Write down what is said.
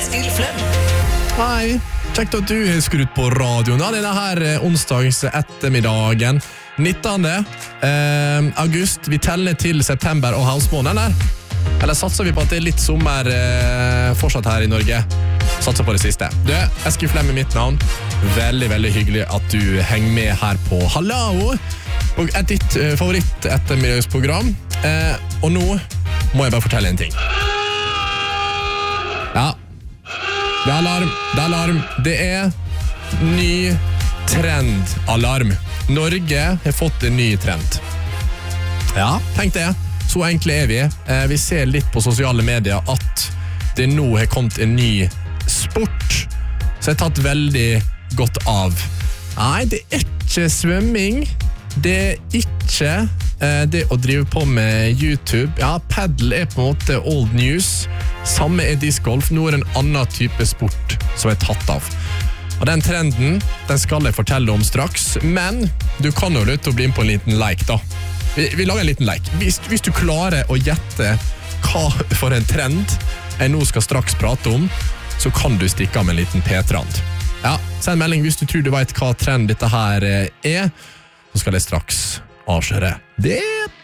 Eskil Flem. Hei, kjekt at du har skrudd på radioen. Denne her onsdags ettermiddagen 19. August. Vi teller til september og havsmånen. Eller satser vi på at det er litt sommer fortsatt her i Norge? Satser på det siste. Du, Eskil Flem er mitt navn. Veldig, veldig hyggelig at du henger med her på Hallo. Og ditt favoritt ettermiddagsprogram. Og nå må jeg bare fortelle en ting. Ja, det er alarm. Det er ny trendalarm. Norge har fått en ny trend. Ja, tenk det. Så enkle er vi. Vi ser litt på sosiale medier at det nå har kommet en ny sport som har tatt veldig godt av. Nei, det er ikke svømming. Det er ikke det å drive på med YouTube. Ja, paddle er på en måte old news. Samme er discgolf. Nå er det en annen type sport som er tatt av. Og den trenden, den skal jeg fortelle om straks. Men du kan jo lytte og bli inn på en liten like da. Vi lager en liten like. Hvis du klarer å gjette hva for en trend jeg nå skal straks prate om, så kan du stikke av med en liten P-trand. Ja, send melding hvis du tror du vet hva trend dette her er. Så skal jeg straks avsløre det.